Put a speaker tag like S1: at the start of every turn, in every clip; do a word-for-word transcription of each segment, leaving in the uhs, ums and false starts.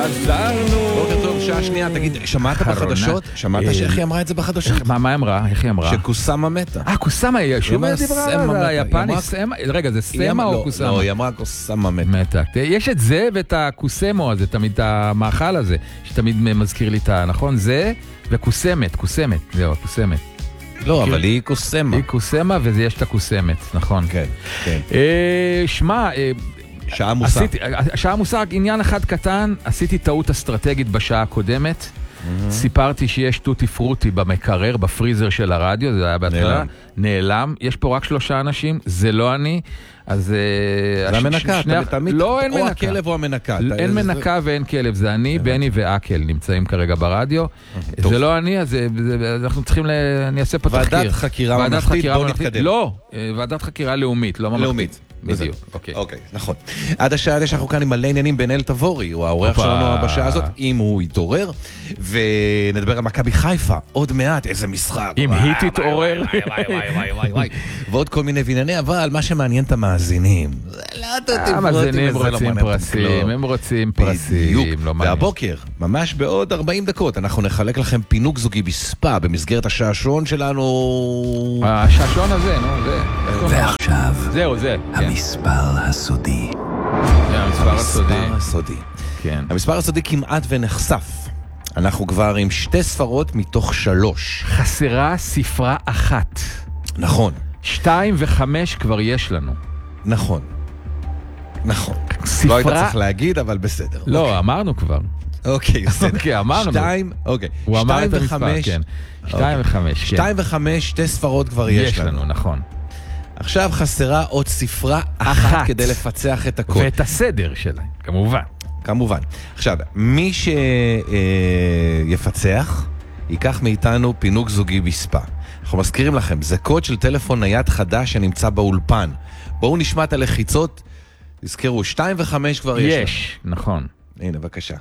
S1: עזרנו. בוקר טוב, שעה שנייה, תגיד, שמעת בחדשות? שמעת שאיך היא אמרה את זה בחדשות?
S2: מה היא אמרה? איך היא אמרה?
S1: שקוסמה מתה.
S2: אה, קוסמה, היא שוב דיברה על היפנית, רגע, זה סמה או קוסמה?
S1: לא, היא אמרה קוסמה מתה.
S2: מתה. יש את זה ואת הקוסמו הזה, תמיד המאכל הזה, שתמיד מזכיר לי את ה... נכון? זה וקוסמת, קוסמת, זהו, קוסמת.
S1: לא, אבל היא קוסמה.
S2: היא קוסמה ויש את הקוסמת, נכון.
S1: כן, כן.
S2: שמע,
S1: שעה מוסר.
S2: שעה מוסר, עניין אחד קטן, עשיתי טעות אסטרטגית בשעה הקודמת, סיפרתי שיש טוטי פרוטי במקרר, בפריזר של הרדיו, זה היה בהתחלה, נעלם, יש פה רק שלושה אנשים, זה לא אני, אז...
S1: זה המנקה, אתה תמיד...
S2: לא, אין מנקה.
S1: או הכלב או המנקה.
S2: אין מנקה ואין כלב, זה אני, בני ואקל נמצאים כרגע ברדיו, זה לא אני, אז אנחנו צריכים, אני אעשה פה תחקיר.
S1: ועדת חקירה ממלכתית, בוא נתקדם.
S2: לא, ועדת חקירה לאומית, לא ממלכתית.
S1: לאומית.
S2: בדיוק, אוקיי.
S1: אוקיי, נכון. עד השעה הזה שאנחנו כאן עם מלא עניינים בנאל תבורי, הוא האורח שלנו בשעה הזאת, אם הוא יתעורר, ונדבר על מכבי חיפה, עוד מעט, איזה משחק.
S2: אם היא תתעורר.
S1: ועוד כל מיני וענייני, אבל מה שמעניין את המאזינים.
S2: המאזינים רוצים פרסים, הם רוצים פרסים.
S1: והבוקר, ממש בעוד ארבעים דקות, אנחנו נחלק לכם פינוק זוגי בספה, במסגרת השעשון שלנו.
S2: השעשון הזה, נו, זה.
S3: ועכשיו.
S2: זהו, זה.
S3: המספר הסודי.
S2: המספר הסודי.
S1: הסודי.
S2: כן.
S1: המספר הסודי כמעט ונחשף. אנחנו כבר עם שתי ספרות מתוך שלוש.
S2: חסרה ספרה אחת.
S1: נכון.
S2: שתיים וחמש כבר יש לנו.
S1: נכון. נכון.
S2: ספרה...
S1: לא היית צריך להגיד, אבל בסדר.
S2: לא, אוקיי. אמרנו כבר.
S1: אוקיי, בסדר.
S2: אוקיי, אמרנו.
S1: שתיים, אוקיי.
S2: הוא אמר את המספר, כן. שתיים וחמש, כן.
S1: שתיים וחמש, שתי ספרות כבר יש לנו.
S2: יש לנו, נכון.
S1: עכשיו חסרה עוד ספרה אחת, אחת כדי לפצח את הקוד.
S2: ואת הסדר שלה, כמובן.
S1: כמובן. עכשיו, מי שיפצח, ייקח מאיתנו פינוק זוגי בספה. אנחנו מזכירים לכם, זה קוד של טלפון נייד חדש שנמצא באולפן. בואו נשמע את הלחיצות. תזכרו, שתיים וחמש כבר יש.
S2: יש, נכון.
S1: הנה, בבקשה.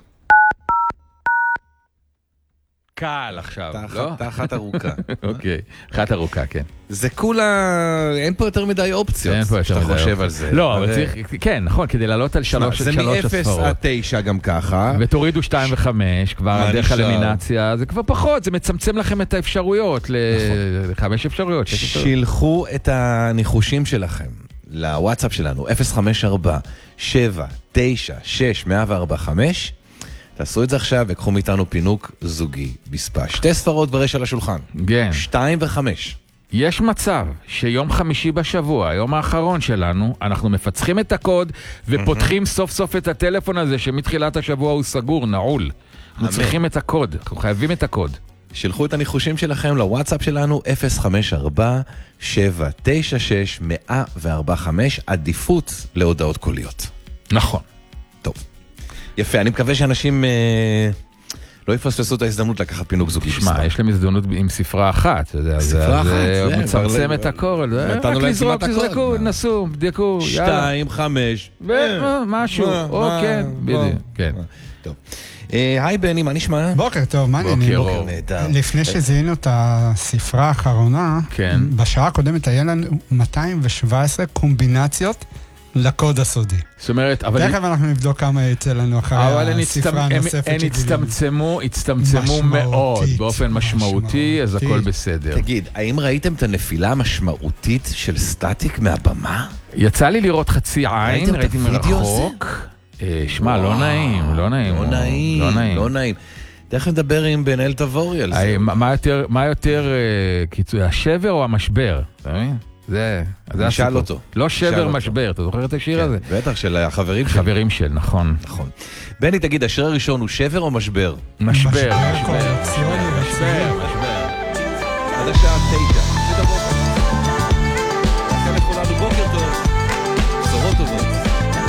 S2: קל עכשיו, לא?
S1: תחת ארוכה.
S2: אוקיי, אחת ארוכה, כן.
S1: זה כולה, אין פה יותר מדי אופציות.
S2: אין פה יותר מדי אופציות.
S1: שאתה חושב על זה.
S2: לא, אבל צריך, כן, נכון, כדי לעלות על שלוש הספרות.
S1: זה מ-אפס עד תשע גם ככה.
S2: ותורידו שתיים וחמש, כבר על דרך אלמינציה, זה כבר פחות, זה מצמצם לכם את האפשרויות, לחמש אפשרויות.
S1: שילחו את הניחושים שלכם לוואטסאפ שלנו, אפס חמש ארבע שבע תשע שש אפס אפס ארבע חמש. תעשו את זה עכשיו וקחו מאיתנו פינוק זוגי בספה. שתי ספרות ברש על השולחן.
S2: כן.
S1: שתיים וחמש.
S2: יש מצב שיום חמישי בשבוע, היום האחרון שלנו, אנחנו מפצחים את הקוד ופותחים סוף סוף את הטלפון הזה שמתחילת השבוע הוא סגור, נעול. אנחנו צריכים את הקוד, אנחנו חייבים את הקוד.
S1: שלחו את הניחושים שלכם לוואטסאפ שלנו אפס חמש ארבע שבע תשע שש אפס אפס ארבע חמש, עדיפות להודעות קוליות.
S2: נכון.
S1: טוב. יפה, אני מקווה שאנשים אה, לא יפספסו את ההזדמנות לקחת פינוק זוגי.
S2: שמע, יש להם הזדמנות עם ספרה אחת.
S1: ספרה אחת,
S2: זה מצמצם את הכל. רק לזרוק, תזרקו, נסו, בדקו.
S1: שתיים, חמש.
S2: משהו, או כן, בדיוק. כן.
S1: טוב. היי בני, מה נשמע?
S4: בוקר טוב, מה נהנים?
S1: בוקר נהדר.
S4: לפני שזיהינו את הספרה האחרונה, בשעה הקודמת היה לנו מאתיים שבע עשרה קומבינציות לקוד הסודי.
S2: זאת אומרת, אבל...
S4: תכף אנחנו נבדוק כמה יצא לנו אחרי הספרה הנוספת.
S2: הם הצטמצמו, הצטמצמו מאוד, באופן משמעותי, אז הכל בסדר.
S1: תגיד, האם ראיתם את הנפילה המשמעותית של סטטיק מהבמה?
S2: יצא לי לראות חצי עין, ראיתי מרחוק. שמע, לא נעים, לא נעים.
S1: לא נעים, לא נעים. תכף נדבר עם בנאל תבורי על זה.
S2: מה יותר, השבר או המשבר? אתה מבין? זה,
S1: נשאל אותו.
S2: לא שבר משבר, אתה זוכר את השיר הזה?
S1: בטח, של החברים של.
S2: חברים של, נכון.
S1: נכון. בני, תגיד, השיר הראשון הוא שבר או משבר?
S2: משבר.
S4: משבר.
S2: משבר.
S1: עד השעה תשע.